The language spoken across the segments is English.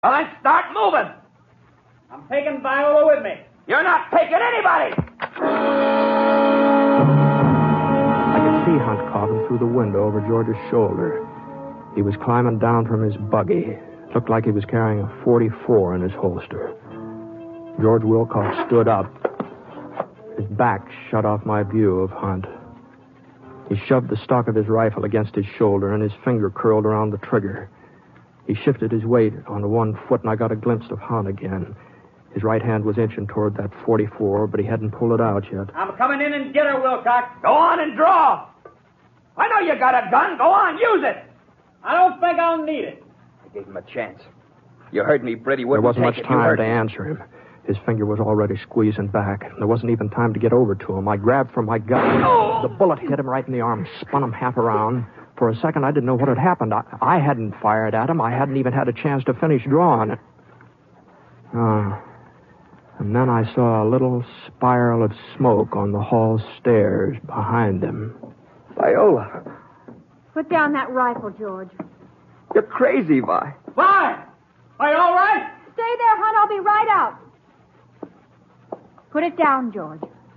Well, then start moving. I'm taking Viola with me. You're not taking anybody. I could see Hunt Coffin through the window over George's shoulder. He was climbing down from his buggy. Looked like he was carrying a .44 in his holster. George Wilcox stood up. His back shut off my view of Hunt. He shoved the stock of his rifle against his shoulder, and his finger curled around the trigger. He shifted his weight onto one foot, and I got a glimpse of Hunt again. His right hand was inching toward that .44, but he hadn't pulled it out yet. I'm coming in and get her, Wilcox. Go on and draw. I know you got a gun. Go on, use it. I don't think I'll need it. I gave him a chance. You heard me, Britt. He There wouldn't wasn't take much it. You time heard to me. answer him. His finger was already squeezing back. There wasn't even time to get over to him. I grabbed for my gun. The bullet hit him right in the arm, spun him half around. For a second, I didn't know what had happened. I hadn't fired at him. I hadn't even had a chance to finish drawing. And then I saw a little spiral of smoke on the hall stairs behind him. Viola, Put down that rifle, George. you're crazy, Vi. Why? Are you all right? Stay there, Hunt. I'll be right out. Put it down, George.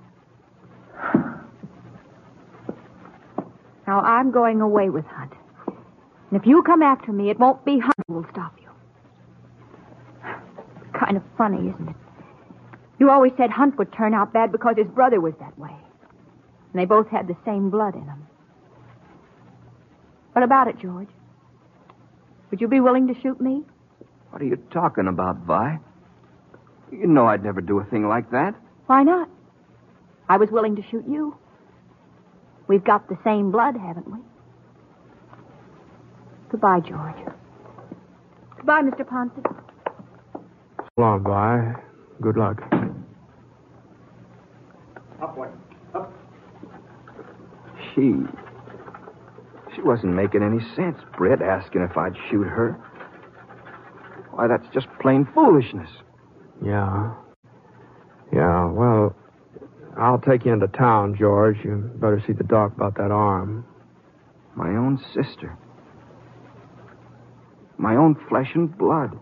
Now, I'm going away with Hunt. And if you come after me, it won't be Hunt who will stop you. Kind of funny, isn't it? You always said Hunt would turn out bad because his brother was that way. And they both had the same blood in them. What about it, George? Would you be willing to shoot me? What are you talking about, Vi? You know I'd never do a thing like that. Why not? I was willing to shoot you. We've got the same blood, haven't we? Goodbye, George. Goodbye, Mr. Ponson. So long, Vi. Good luck. Upward. Up. She wasn't making any sense, Britt, asking if I'd shoot her. Why, that's just plain foolishness. Yeah. Yeah, well, I'll take you into town, George. You better see the doc about that arm. My own sister. My own flesh and blood.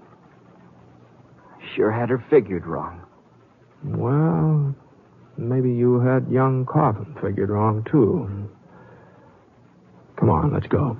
Sure had her figured wrong. Well, maybe you had young Coffin figured wrong, too. Come on, let's go.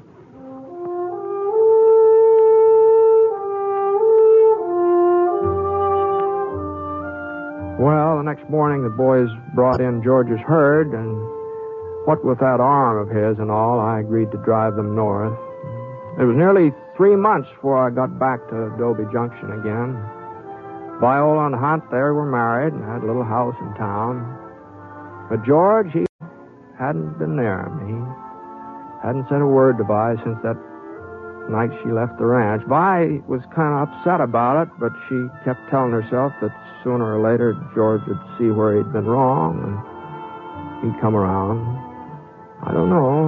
Well, the next morning the boys brought in George's herd, and what with that arm of his and all, I agreed to drive them north. It was nearly 3 months before I got back to Adobe Junction again. Viola and Hunt, they were married and had a little house in town. But George, he hadn't been near me. Hadn't said a word to Vi since that night she left the ranch. Vi was kind of upset about it, but she kept telling herself that sooner or later George would see where he'd been wrong and he'd come around. I don't know.